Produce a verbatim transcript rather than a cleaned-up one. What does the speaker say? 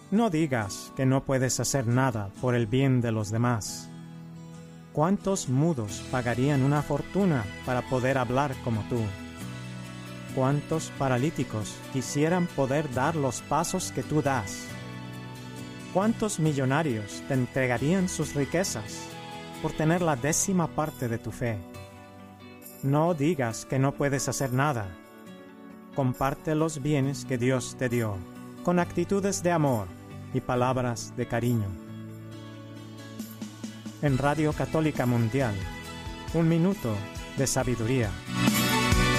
No digas que no puedes hacer nada por el bien de los demás. ¿Cuántos mudos pagarían una fortuna para poder hablar como tú? ¿Cuántos paralíticos quisieran poder dar los pasos que tú das? ¿Cuántos millonarios te entregarían sus riquezas por tener la décima parte de tu fe? No digas que no puedes hacer nada. Comparte los bienes que Dios te dio, con actitudes de amor y palabras de cariño. En Radio Católica Mundial, un minuto de sabiduría.